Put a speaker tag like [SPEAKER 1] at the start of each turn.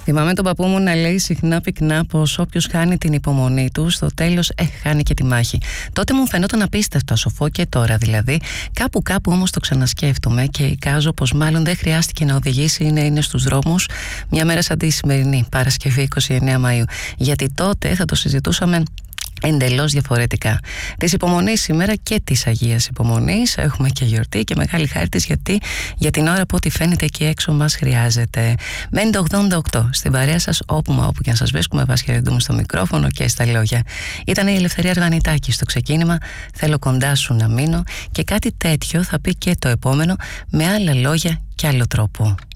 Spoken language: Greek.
[SPEAKER 1] Θυμάμαι τον παππού μου να λέει συχνά πυκνά πως όποιος χάνει την υπομονή του, στο τέλος χάνει και τη μάχη. Τότε μου φαινόταν απίστευτα σοφό και τώρα δηλαδή. Κάπου όμως το ξανασκέφτομαι και εικάζω πως μάλλον δεν χρειάστηκε να οδηγήσει ή να είναι στους δρόμους μια μέρα σαν τη σημερινή, Παρασκευή 29 Μαΐου. Γιατί τότε θα το συζητούσαμε εντελώς διαφορετικά. Της υπομονής σήμερα και της Αγίας Υπομονής έχουμε και γιορτή και μεγάλη χάρη της, γιατί για την ώρα που ό,τι φαίνεται εκεί έξω μας χρειάζεται. Μένει το 88 στην παρέα σας όπου και αν σας βρίσκουμε, vás χαιρετούμε στο μικρόφωνο και στα λόγια. Ήταν η Ελευθερία Αργανιτάκη στο ξεκίνημα, θέλω κοντά σου να μείνω, και κάτι τέτοιο θα πει και το επόμενο με άλλα λόγια και άλλο τρόπο.